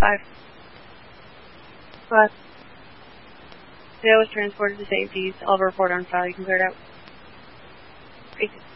5. Plus, Theo was transported to safety. I'll have a report on file. You can clear it out. Great.